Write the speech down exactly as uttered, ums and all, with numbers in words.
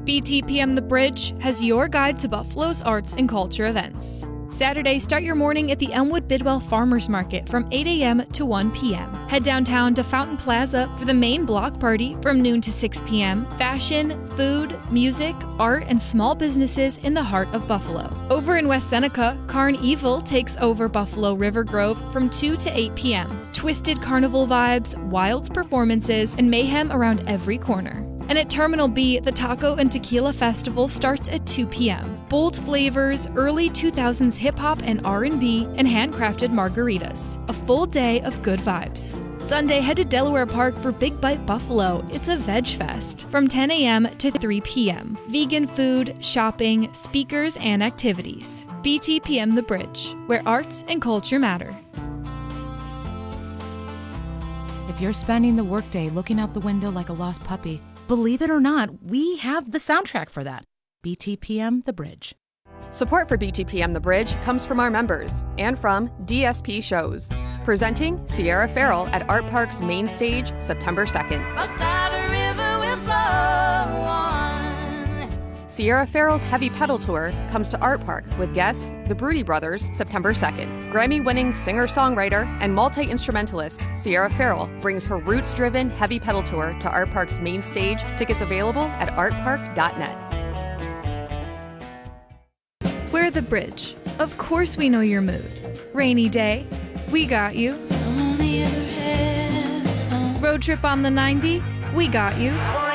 B T P M The Bridge has your guide to Buffalo's arts and culture events. Saturday, start your morning at the Elmwood Bidwell Farmers Market from eight a.m. to one p.m. Head downtown to Fountain Plaza for the main block party from noon to six p.m. Fashion, food, music, art, and small businesses in the heart of Buffalo. Over in West Seneca, Carnival takes over Buffalo River Grove from two to eight p.m. Twisted carnival vibes, wild performances, and mayhem around every corner. And at Terminal B, the Taco and Tequila Festival starts at two p.m. Bold flavors, early two thousands hip-hop and R and B, and handcrafted margaritas. A full day of good vibes. Sunday, head to Delaware Park for Big Bite Buffalo. It's a veg fest from ten a.m. to three p.m. Vegan food, shopping, speakers, and activities. B T P M The Bridge, where arts and culture matter. If you're spending the workday looking out the window like a lost puppy, believe it or not, we have the soundtrack for that. B T P M The Bridge. Support for B T P M The Bridge comes from our members and from D S P Shows, presenting Sierra Farrell at Art Park's main stage September second. Sierra Farrell's Heavy Pedal Tour comes to Art Park with guests the Broody Brothers September second. Grammy-winning singer-songwriter and multi-instrumentalist Sierra Farrell brings her roots-driven Heavy Pedal Tour to Art Park's main stage. Tickets available at art park dot net. We're The Bridge. Of course we know your mood. Rainy day, we got you. Road trip on the ninety, we got you.